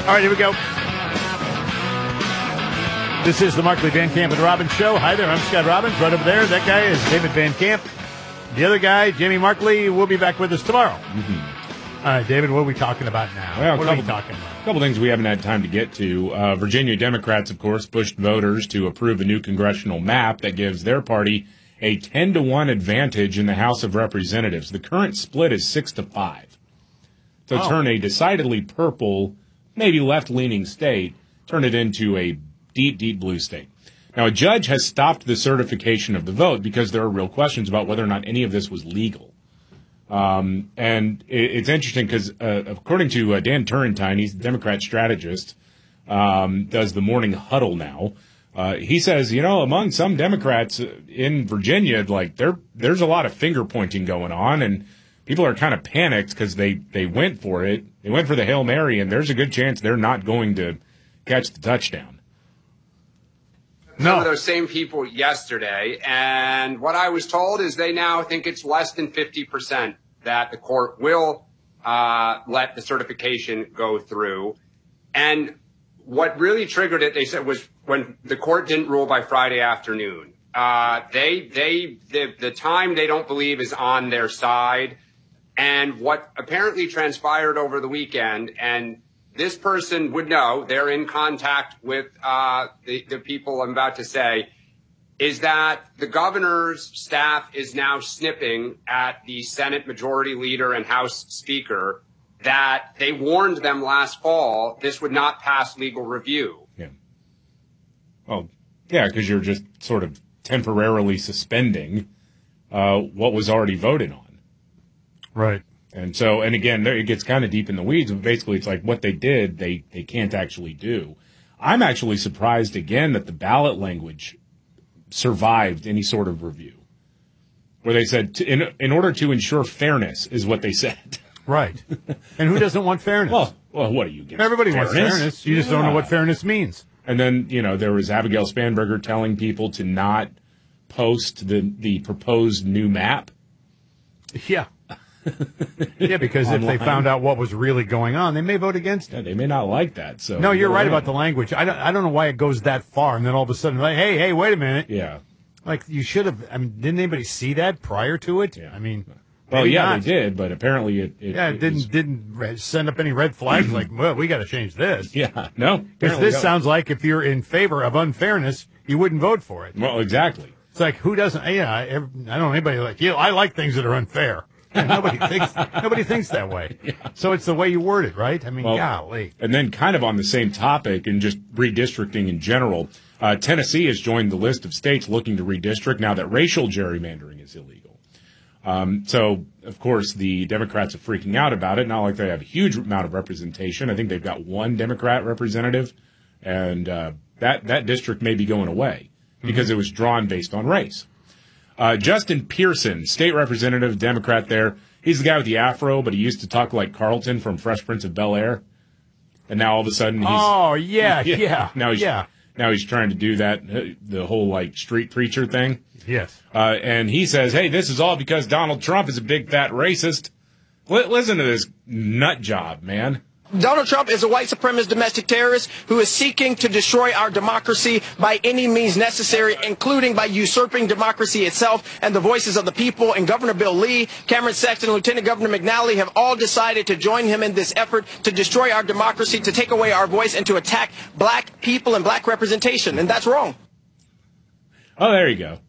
All right, here we go. This is the Markley, Van Camp, and Robbins Show. Hi there, I'm Scott Robbins. Right over there, that guy is David Van Camp. The other guy, Jamie Markley, will be back with us tomorrow. Mm-hmm. All right, David, what are we talking about now? Well, what are we talking about? A couple things we haven't had time to get to. Virginia Democrats, of course, pushed voters to approve a new congressional map that gives their party a 10-1 advantage in the House of Representatives. The current split is 6-5. So turn a decidedly purple, maybe left-leaning state, turn it into a deep, deep blue state. Now, a judge has stopped the certification of the vote because there are real questions about whether or not any of this was legal. And it's interesting because, according to Dan Turrentine, he's the Democrat strategist, does the Morning Huddle now. He says, among some Democrats in Virginia, like there's a lot of finger pointing going on, and people are kind of panicked because they went for it. They went for the Hail Mary, and there's a good chance they're not going to catch the touchdown. Some of those same people yesterday, and what I was told is they now think it's less than 50% that the court will let the certification go through. And what really triggered it, they said, was when the court didn't rule by Friday afternoon. The time they don't believe is on their side. And what apparently transpired over the weekend, and this person would know, they're in contact with the people I'm about to say, is that the governor's staff is now snipping at the Senate Majority Leader and House Speaker that they warned them last fall this would not pass legal review. Yeah. Well, yeah, because you're just sort of temporarily suspending what was already voted on. Right. And so, and again, it gets kind of deep in the weeds, but basically it's like what they did, they can't actually do. I'm actually surprised, again, that the ballot language survived any sort of review. Where they said, in order to ensure fairness, is what they said. Right. And who doesn't want fairness? Well, what are you against? Everybody wants fairness. You just don't know what fairness means. And then, there was Abigail Spanberger telling people to not post the proposed new map. Yeah. Yeah, because if they found out what was really going on, they may vote against it. Yeah, they may not like that. So no, you're right about the language. I don't know why it goes that far, and then all of a sudden, like, hey, wait a minute. Yeah. Like, you should have. I mean, didn't anybody see that prior to it? Yeah. I mean, well, yeah, not. they did, but apparently it didn't send up any red flags. Like, well, we got to change this. Yeah, no, because this sounds like if you're in favor of unfairness, you wouldn't vote for it. Well, exactly. It's like, who doesn't? Yeah, I don't know anybody like you. I like things that are unfair. Nobody thinks that way. Yeah. So it's the way you word it, right? I mean, golly. And then kind of on the same topic and just redistricting in general, Tennessee has joined the list of states looking to redistrict now that racial gerrymandering is illegal. So, of course, the Democrats are freaking out about it. Not like they have a huge amount of representation. I think they've got one Democrat representative, and that district may be going away because it was drawn based on race. Justin Pearson, state representative, Democrat there. He's the guy with the afro, but he used to talk like Carlton from Fresh Prince of Bel-Air. And now all of a sudden he's... Oh, yeah. Now he's trying to do that, the whole, street preacher thing. Yes. And he says, hey, this is all because Donald Trump is a big fat racist. Listen to this nut job, man. Donald Trump is a white supremacist domestic terrorist who is seeking to destroy our democracy by any means necessary, including by usurping democracy itself and the voices of the people. And Governor Bill Lee, Cameron Sexton, and Lieutenant Governor McNally have all decided to join him in this effort to destroy our democracy, to take away our voice, and to attack black people and black representation. And that's wrong. Oh, there you go.